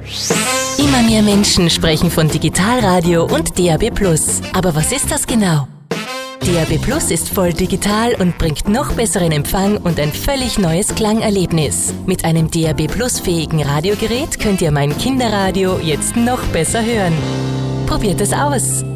Immer mehr Menschen sprechen von Digitalradio und DAB+. Aber was ist das genau? DAB+ ist voll digital und bringt noch besseren Empfang und ein völlig neues Klangerlebnis. Mit einem DAB+-fähigen Radiogerät könnt ihr mein Kinderradio jetzt noch besser hören. Probiert es aus!